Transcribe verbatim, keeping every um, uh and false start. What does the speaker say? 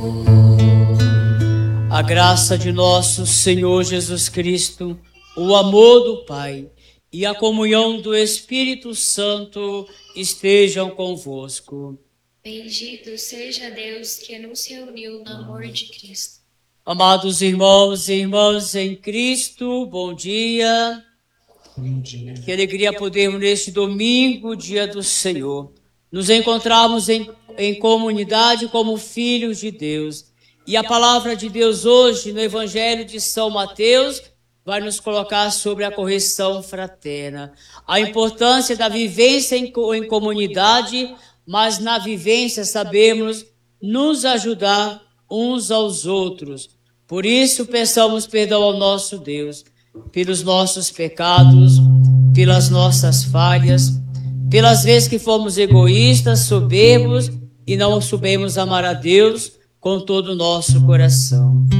A graça de nosso Senhor Jesus Cristo, o amor do Pai e a comunhão do Espírito Santo estejam convosco. Bendito seja Deus que nos reuniu no amor de Cristo. Amados irmãos e irmãs em Cristo, bom dia. Bom dia. Que alegria podermos neste domingo, dia do Senhor, nos encontrarmos em, em comunidade como filhos de Deus. E a palavra de Deus hoje, no Evangelho de São Mateus, vai nos colocar sobre a correção fraterna. A importância da vivência em, em comunidade, mas na vivência sabemos nos ajudar uns aos outros. Por isso, peçamos perdão ao nosso Deus, pelos nossos pecados, pelas nossas falhas, pelas vezes que fomos egoístas, soberbos e não soubemos amar a Deus com todo o nosso coração.